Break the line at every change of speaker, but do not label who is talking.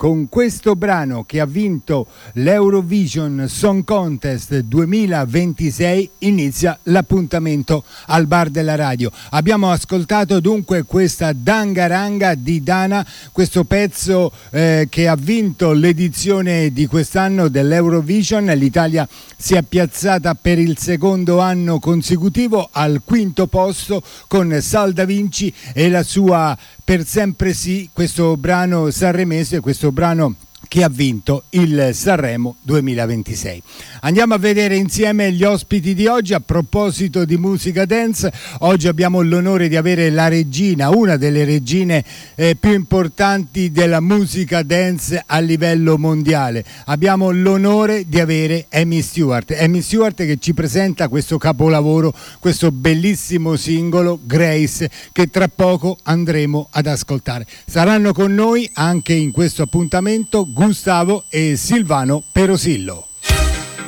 con questo brano che ha vinto l'Eurovision Song Contest 2026 inizia l'appuntamento al bar della radio. Abbiamo ascoltato dunque questa Dangaranga di Dana, questo pezzo che ha vinto l'edizione di quest'anno dell'Eurovision. L'Italia si è piazzata per il secondo anno consecutivo al quinto posto con Sal Da Vinci e la sua Per sempre sì, questo brano sanremese, questo brano che ha vinto il Sanremo 2026. Andiamo a vedere insieme gli ospiti di oggi. A proposito di musica dance, oggi abbiamo l'onore di avere la regina, una delle regine più importanti della musica dance a livello mondiale. Abbiamo l'onore di avere Amy Stewart che ci presenta questo capolavoro, questo bellissimo singolo Grace, che tra poco andremo ad ascoltare. Saranno con noi anche in questo appuntamento Gustavo e Silvano Perosillo.